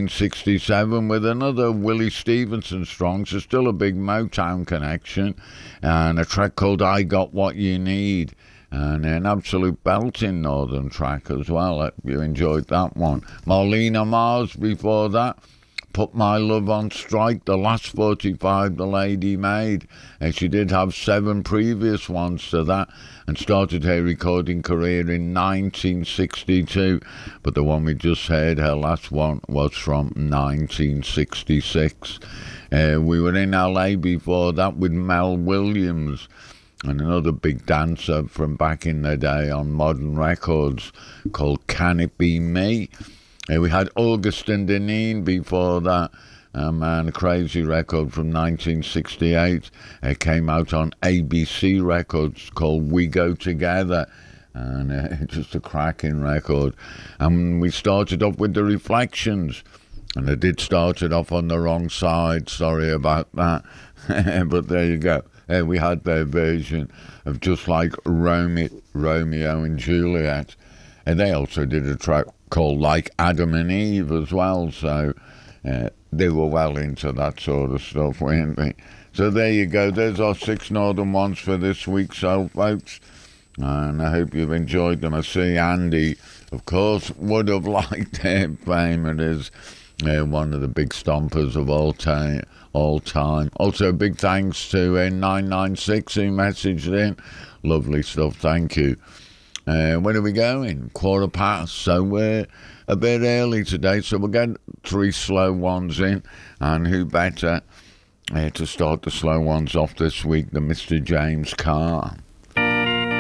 1967 with another Willie Stevenson song, so still a big Motown connection, and a track called I Got What You Need, and an absolute belting northern track as well. Hope you enjoyed that one. Marlena Mars before that. Put My Love on Strike, the last 45 the lady made. And she did have 7 previous ones to that and started her recording career in 1962. But the one we just heard, her last one, was from 1966. We were in LA before that with Mel Williams, and another big dancer from back in the day on Modern Records called Can It Be Me? We had Augustin Deneen before that, and a crazy record from 1968. It came out on ABC Records called We Go Together, and just a cracking record. And we started off with The Reflections, and I did start it off on the wrong side, sorry about that, but there you go. We had their version of Just Like Romeo and Juliet, and they also did a track called Like Adam and Eve as well, so they were well into that sort of stuff, weren't they? So there you go, there's our 6 northern ones for this week, so folks, and I hope you've enjoyed them. I see Andy, of course, would have liked their fame. It is one of the big stompers of all time. Also, big thanks to 996 who messaged in. Lovely stuff, thank you. When are we going? 15:15, so we're a bit early today, so we'll get 3 slow ones in, and who better to start the slow ones off this week than Mr. James Carr.